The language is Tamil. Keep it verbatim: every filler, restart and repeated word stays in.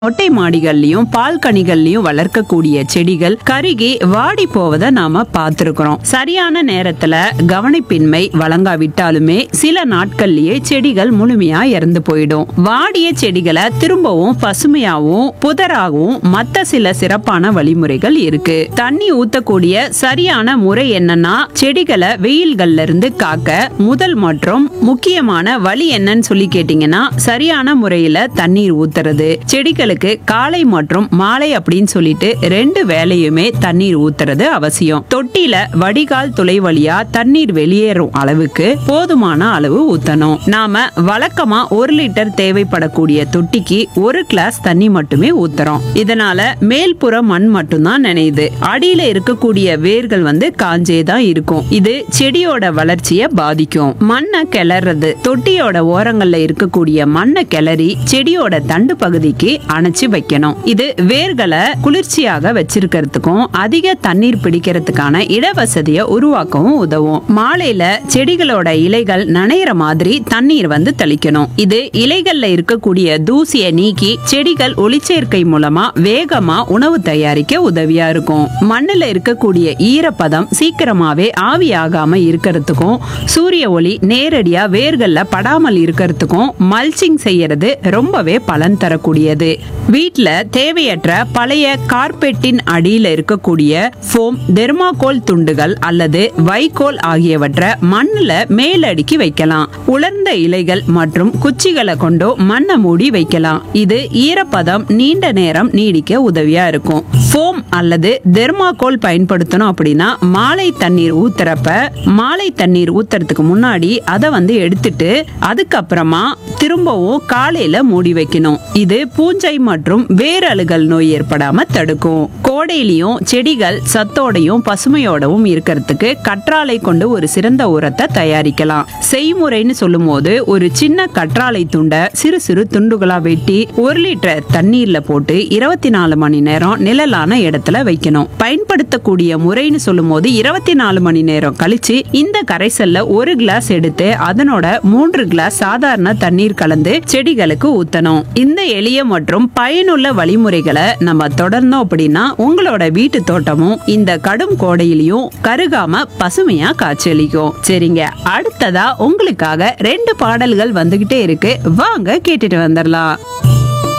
மொட்டை மாடிகள்லயும் பால்கனிகள்லயும் வளர்க்கக்கூடிய செடிகள் கருகி வாடி போவதை நாம பார்த்திருக்கிறோம். சரியான நேரத்துல கவனிப்பின்மை வழங்காவிட்டாலுமே சில நாட்கள்லயே செடிகள் முழுமையா இறந்து போயிடும். வாடிய செடிகளை திரும்பவும் பசுமையாவும் புதராகவும் மத்த சில சிறப்பான வழிமுறைகள் இருக்கு. தண்ணி ஊத்தக்கூடிய சரியான முறை என்னன்னா, செடிகளை வெயில்கள்ல இருந்து காக்க முதல் மற்றும் முக்கியமான வழி என்னன்னு சொல்லி கேட்டீங்கன்னா, சரியான முறையில தண்ணீர் ஊத்துறது. செடிகள் காலை மற்றும் மாலை அப்படின்னு சொல்லிட்டு ரெண்டு வேளையுமே தண்ணீர் ஊத்துறது அவசியம். தொட்டில வடிகால் துளை வழியா தண்ணீர் வெளியேறும் அளவுக்கு போதுமான அளவு ஊத்தணும். நாம வழக்கமா ஒரு லிட்டர் தேவைப்படக்கூடிய தொட்டிக்கு ஒரு கிளாஸ் தண்ணி மட்டுமே ஊத்துறோம். இதனால மேல்புற மண் மட்டும்தான் நினையுது. அடியில இருக்கக்கூடிய வேர்கள் வந்து காஞ்சேதான் இருக்கும். இது செடியோட வளர்ச்சியை பாதிக்கும். மண்ணை கிளறது. தொட்டியோட ஓரங்கள்ல இருக்கக்கூடிய மண்ணை கிளறி செடியோட தண்டு பகுதிக்கு அணைச்சு வைக்கணும். இது வேர்களை குளிர்ச்சியாக வச்சிருக்கிறதுக்கும் அதிக தண்ணீர் பிடிக்கிறதுக்கான இடவசதியை உருவாக்கவும் உதவும். மாலையில செடிகளோட இலைகள் நனைகிற மாதிரி தண்ணீர் வந்து தெளிக்கணும். இது இலைகள்ல இருக்கக்கூடிய தூசியை நீக்கி செடிகள் ஒளிச்சேர்க்கை மூலமா வேகமா உணவு தயாரிக்க உதவியா இருக்கும். மண்ணுல இருக்கக்கூடிய ஈரப்பதம் சீக்கிரமாவே ஆவியாகாம இருக்கிறதுக்கும் சூரிய ஒளி நேரடியா வேர்கள்ல படாமல் இருக்கிறதுக்கும் மல்ச்சிங் செய்யறது ரொம்பவே பலன் தரக்கூடியது. வீட்ல தேவையற்ற பழைய கார்பெட்டின் அடியில இருக்கக்கூடிய ஃபோம், தெர்மாகோல் துண்டுகள் அல்லது வைக்கோல் ஆகியவற்றை மண்ணுல மேலடுக்கி வைக்கலாம். உலர்ந்த இலைகள் மற்றும் குச்சிகளை கொண்டோ மண்ணை மூடி வைக்கலாம். இது ஈரப்பதம் நீண்ட நேரம் நீடிக்க உதவியா இருக்கும். ஃபோம் அல்லது தெர்மாகோல் பயன்படுத்தணும் அப்படின்னா, மாலை தண்ணீர் ஊத்துறப்ப மாலை தண்ணீர் ஊத்துறதுக்கு முன்னாடி அதை வந்து எடுத்துட்டு அதுக்கப்புறமா திரும்பவும் காலையில மூடி வைக்கணும். இது பூஞ்சை மற்றும் வேரழுகல் நோய் ஏற்படாம தடுக்கும். கோடையிலையும் செடிகள் சத்தோடையும் பசுமையோடவும் இருக்கிறதுக்கு கற்றாழை கொண்டு ஒரு சிறந்த உரத்தை தயாரிக்கலாம். செய்முறைன்னு சொல்லும் போது, ஒரு சின்ன கற்றாழை துண்டை சிறு சிறு துண்டுகளா வெட்டி ஒரு லிட்டர் தண்ணீர்ல போட்டு இருபத்தி நாலு மணி நேரம் நிழலான இடத்துல வைக்கணும். பயன்படுத்தக்கூடிய முறைன்னு சொல்லும் போது, இருபத்தி நாலு மணி நேரம் கழிச்சு இந்த கரைசல்ல ஒரு கிளாஸ் எடுத்து அதனோட மூன்று கிளாஸ் சாதாரண தண்ணீர் கலந்து செடிகளுக்கு ஊத்தணும். இந்த எளிய மற்றும் பயனுள்ள வழிமுறைகளை நம்ம தொடர்ந்தோம் அப்படின்னா, உங்களோட வீட்டு தோட்டமும் இந்த கடும் கோடையிலையும் கருகாம பசுமையா காட்சியளிக்கும். சரிங்க, அடுத்ததா உங்களுக்காக ரெண்டு பாடல்கள் வந்துகிட்டே இருக்கு. வாங்க கேட்டுட்டு வந்துடலாம்.